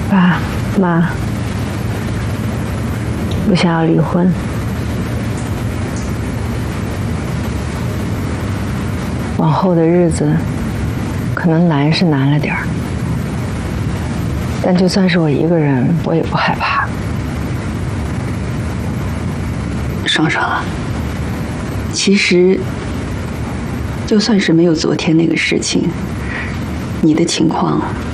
爸妈，我想要离婚。往后的日子，可能难是难了点儿，但就算是我一个人，我也不害怕。 双双啊，其实就算是没有昨天那个事情，你的情况